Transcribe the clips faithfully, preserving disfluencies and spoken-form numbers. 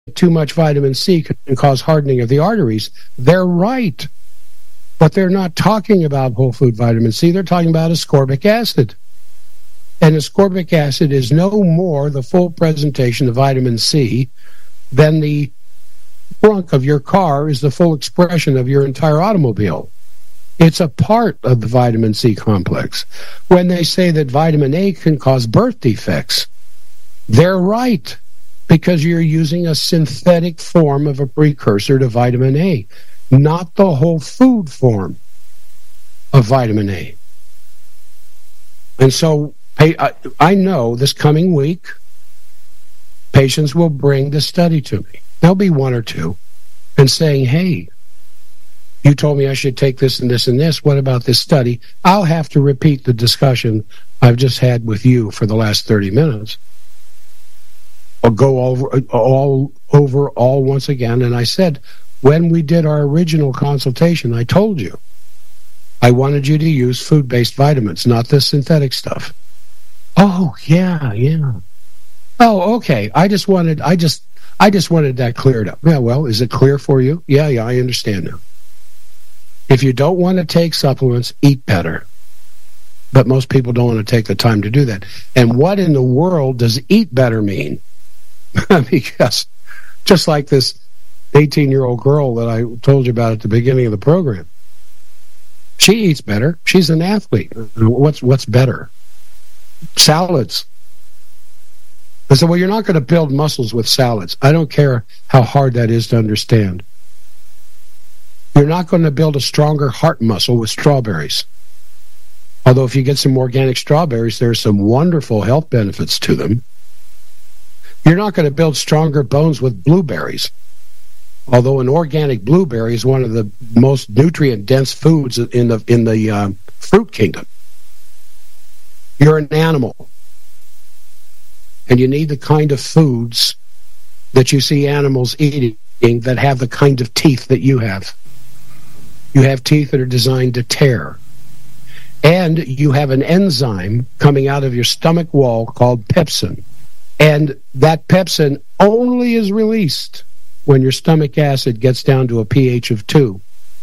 too much vitamin C can cause hardening of the arteries. They're right. But they're not talking about whole food vitamin C. They're talking about ascorbic acid. And ascorbic acid is no more the full presentation of vitamin C than the trunk of your car is the full expression of your entire automobile. It's a part of the vitamin C complex. When they say that vitamin A can cause birth defects, they're right, because you're using a synthetic form of a precursor to vitamin A, not the whole food form of vitamin A. And so I, I know this coming week, patients will bring the study to me. There'll be one or two, and saying, hey, you told me I should take this and this and this. What about this study? I'll have to repeat the discussion I've just had with you for the last thirty minutes. I'll go over all over all once again. And I said, when we did our original consultation, I told you I wanted you to use food-based vitamins, not the synthetic stuff. Oh, yeah, yeah. Oh, okay. I just wanted, I just, I just wanted that cleared up. Yeah, well, is it clear for you? Yeah, yeah, I understand now. If you don't want to take supplements, eat better. But most people don't want to take the time to do that. And what in the world does eat better mean? Because just like this eighteen-year-old girl that I told you about at the beginning of the program, she eats better. She's an athlete. What's what's better? Salads. I said, well, you're not going to build muscles with salads. I don't care how hard that is to understand. You're not going to build a stronger heart muscle with strawberries. Although if you get some organic strawberries, there's some wonderful health benefits to them. You're not going to build stronger bones with blueberries. Although an organic blueberry is one of the most nutrient-dense foods in the in the uh, fruit kingdom. You're an animal. And you need the kind of foods that you see animals eating that have the kind of teeth that you have. You have teeth that are designed to tear. And you have an enzyme coming out of your stomach wall called pepsin. And that pepsin only is released when your stomach acid gets down to a pH of two.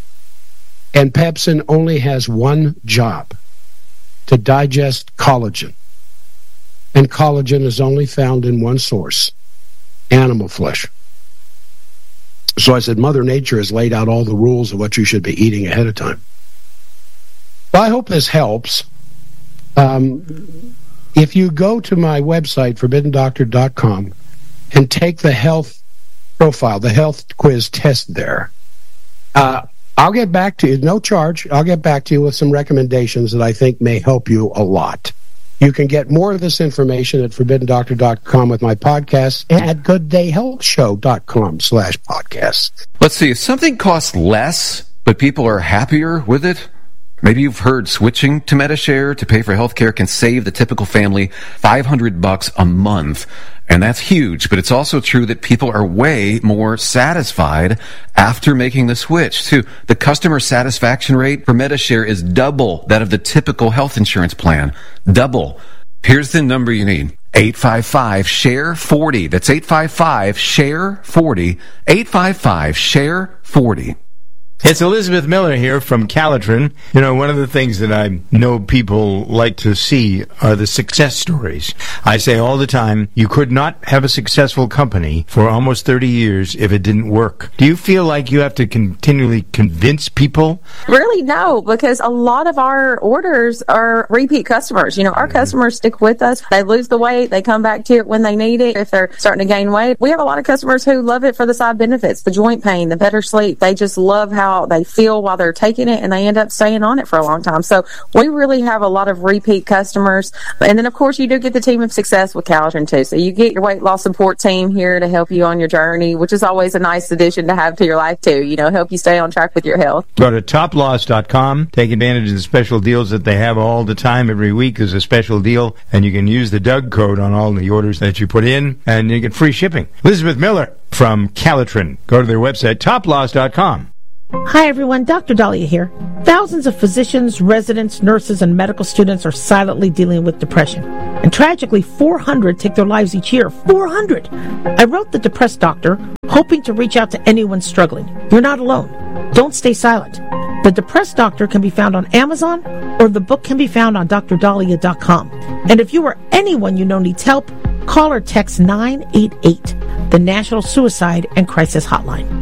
And pepsin only has one job, to digest collagen. And collagen is only found in one source, animal flesh. So I said, Mother Nature has laid out all the rules of what you should be eating ahead of time. Well, I hope this helps. Um, if you go to my website, forbidden doctor dot com, and take the health profile, the health quiz test there, uh, I'll get back to you, no charge, I'll get back to you with some recommendations that I think may help you a lot. You can get more of this information at forbidden doctor dot com with my podcasts and at good day health show dot com slash podcasts. Let's see, if something costs less, but people are happier with it, maybe you've heard switching to Medi-Share to pay for healthcare can save the typical family five hundred bucks a month. And that's huge, but it's also true that people are way more satisfied after making the switch, too. The customer satisfaction rate for Medi-Share is double that of the typical health insurance plan. Double. Here's the number you need. eight five five, S H A R E forty. That's eight five five, S H A R E forty. eight five five, S H A R E forty. It's Elizabeth Miller here from Calitrin. You know, one of the things that I know people like to see are the success stories. I say all the time, you could not have a successful company for almost thirty years if it didn't work. Do you feel like you have to continually convince people? Really, no, because a lot of our orders are repeat customers. You know, our mm-hmm. customers stick with us. They lose the weight. They come back to it when they need it. If they're starting to gain weight, we have a lot of customers who love it for the side benefits, the joint pain, the better sleep. They just love how they feel while they're taking it, and they end up staying on it for a long time. So we really have a lot of repeat customers. And then, of course, you do get the team of success with Calitrin, too. So you get your weight loss support team here to help you on your journey, which is always a nice addition to have to your life, too. You know, help you stay on track with your health. Go to top loss dot com. Take advantage of the special deals that they have all the time. Every week is a special deal, and you can use the Doug code on all the orders that you put in, and you get free shipping. Elizabeth Miller from Calitrin. Go to their website, top loss dot com. Hi everyone, Doctor Dahlia here. Thousands of physicians, residents, nurses, and medical students are silently dealing with depression. And tragically, four hundred take their lives each year. four hundred! I wrote The Depressed Doctor, hoping to reach out to anyone struggling. You're not alone. Don't stay silent. The Depressed Doctor can be found on Amazon, or the book can be found on dr dahlia dot com. And if you or anyone you know needs help, call or text nine eight eight, the National Suicide and Crisis Hotline.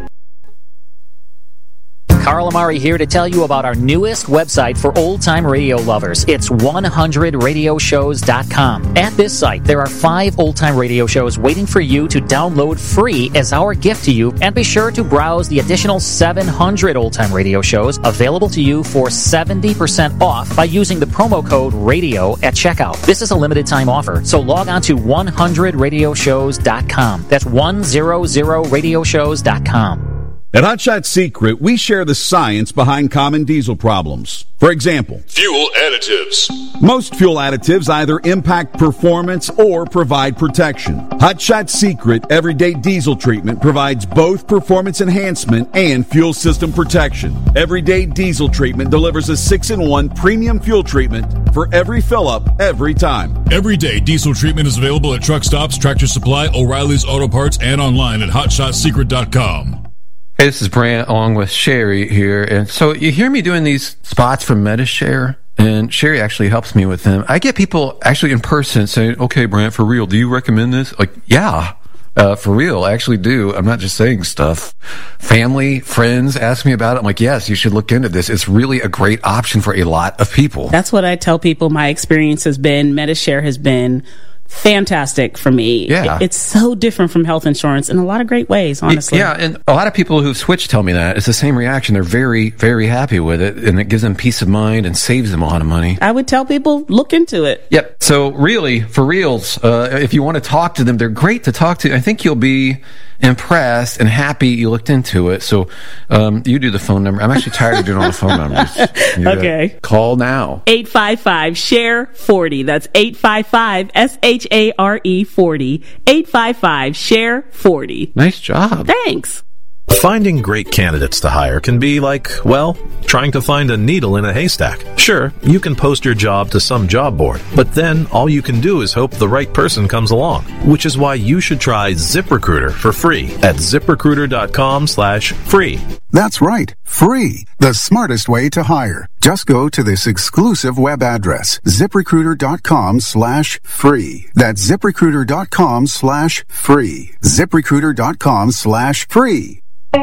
Carl Amari here to tell you about our newest website for old-time radio lovers. It's one hundred radio shows dot com. At this site, there are five old-time radio shows waiting for you to download free as our gift to you, and be sure to browse the additional seven hundred old-time radio shows available to you for seventy percent off by using the promo code RADIO at checkout. This is a limited-time offer, so log on to one hundred radio shows dot com. That's one hundred radio shows dot com. At Hot Shot Secret, we share the science behind common diesel problems. For example, fuel additives. Most fuel additives either impact performance or provide protection. Hot Shot Secret Everyday Diesel Treatment provides both performance enhancement and fuel system protection. Everyday Diesel Treatment delivers a six in one premium fuel treatment for every fill-up, every time. Everyday Diesel Treatment is available at truck stops, Tractor Supply, O'Reilly's Auto Parts, and online at hot shot secret dot com. Hey, this is Brant along with Sherry here. And so you hear me doing these spots for Medi-Share, and Sherry actually helps me with them. I get people actually in person saying, okay, Brant, for real, do you recommend this? Like, yeah, uh, for real, I actually do. I'm not just saying stuff. Family, friends ask me about it. I'm like, yes, you should look into this. It's really a great option for a lot of people. That's what I tell people my experience has been. Medi-Share has been fantastic for me. Yeah. It's so different from health insurance in a lot of great ways, honestly. Yeah, and a lot of people who've switched tell me that. It's the same reaction. They're very, very happy with it, and it gives them peace of mind and saves them a lot of money. I would tell people, look into it. Yep. So really, for reals, uh, if you want to talk to them, they're great to talk to. I think you'll be impressed and happy you looked into it. So um, you do the phone number. I'm actually tired of doing all the phone numbers. You Okay. Call now. eight five five, S H A R E, forty. That's eight five five, S H A R E, forty. eight five five, S H A R E, forty. Nice job. Thanks. Finding great candidates to hire can be like, well, trying to find a needle in a haystack. Sure, you can post your job to some job board, but then all you can do is hope the right person comes along, which is why you should try ZipRecruiter for free at ZipRecruiter.com slash free. That's right, free. The smartest way to hire. Just go to this exclusive web address, ZipRecruiter.com slash free. That's ZipRecruiter.com slash free. ZipRecruiter.com slash free.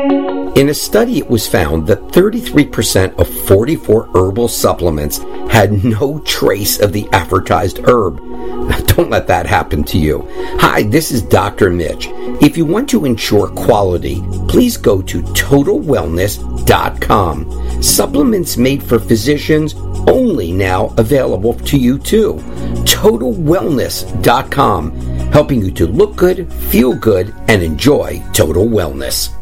In a study, it was found that thirty-three percent of forty-four herbal supplements had no trace of the advertised herb. Don't let that happen to you. Hi, this is Doctor Mitch. If you want to ensure quality, please go to total wellness dot com. Supplements made for physicians only now available to you too. total wellness dot com, helping you to look good, feel good, and enjoy total wellness.